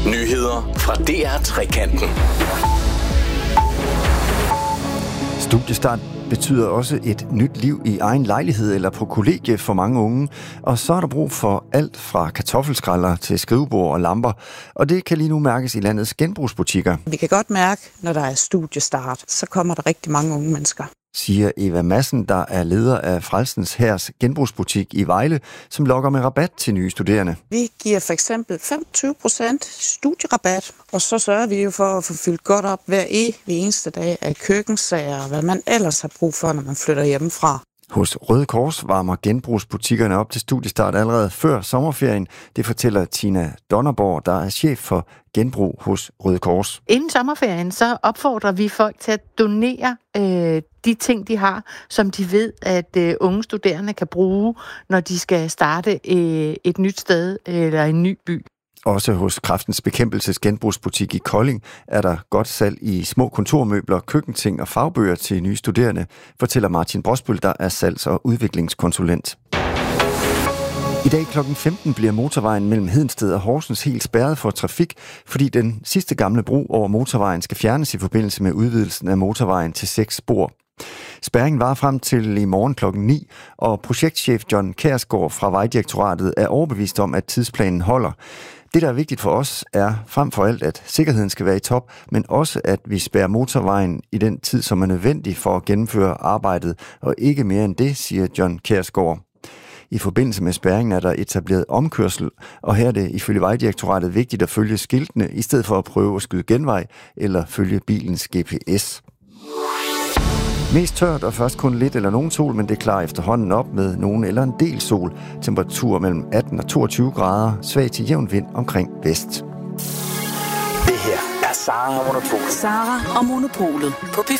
Nyheder fra DR-trekanten. Studiestart betyder også et nyt liv i egen lejlighed eller på kollegie for mange unge, og så er der brug for alt fra kartoffelskræller til skrivebord og lamper, og det kan lige nu mærkes i landets genbrugsbutikker. Vi kan godt mærke, når der er studiestart, så kommer der rigtig mange unge mennesker, siger Eva Madsen, der er leder af Frelsens Hærs genbrugsbutik i Vejle, som lokker med rabat til nye studerende. Vi giver for eksempel 25% studierabat, og så sørger vi jo for at få fyldt godt op hver eneste dag af køkkensager og hvad man ellers har brug for, når man flytter hjemmefra. Hos Røde Kors varmer genbrugsbutikkerne op til studiestart allerede før sommerferien. Det fortæller Tina Donnerborg, der er chef for genbrug hos Røde Kors. Inden sommerferien så opfordrer vi folk til at donere de ting, de har, som de ved, at unge studerende kan bruge, når de skal starte et nyt sted eller en ny by. Også hos Kræftens Bekæmpelses genbrugsbutik i Kolding er der godt salg i små kontormøbler, køkkenting og fagbøger til nye studerende, fortæller Martin Brosbøl, der er salgs- og udviklingskonsulent. I dag kl. 15 bliver motorvejen mellem Hedensted og Horsens helt spærret for trafik, fordi den sidste gamle bro over motorvejen skal fjernes i forbindelse med udvidelsen af motorvejen til 6 spor. Spærringen var frem til i morgen kl. 9, og projektchef John Kjærsgaard fra Vejdirektoratet er overbevist om, at tidsplanen holder. Det, der er vigtigt for os, er frem for alt, at sikkerheden skal være i top, men også, at vi spærrer motorvejen i den tid, som er nødvendig for at gennemføre arbejdet, og ikke mere end det, siger John Kjærsgaard. I forbindelse med spærringen er der etableret omkørsel, og her er det ifølge Vejdirektoratet vigtigt at følge skiltene, i stedet for at prøve at skyde genvej eller følge bilens GPS. Mest tørt og først kun lidt eller nogen sol, men det klarer efterhånden op med nogen eller en del sol. Temperatur mellem 18 og 22 grader, svag til jævn vind omkring vest. Det her er Sara og Monopolet. Sara og Monopolet på